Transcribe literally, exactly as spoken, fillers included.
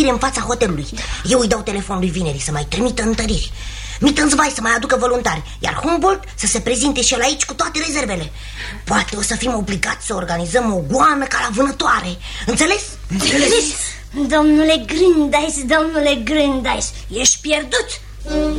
întâlnire în fața hotelului. Eu îi dau telefonul lui Vineri să mai trimită întăriri, Mittensvai să mai aducă voluntari, iar Humboldt să se prezinte și el aici cu toate rezervele. Poate o să fim obligați să organizăm o goană ca la vânătoare. Înțeles? Înțeles. Domnule Grindais, domnule Grindais, ești pierdut.